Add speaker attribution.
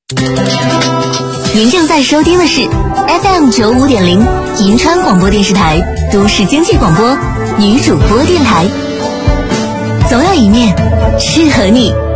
Speaker 1: 您正在收听的是 FM95.0 银川广播电视台都市经济广播女主播电台，总有一面适合你。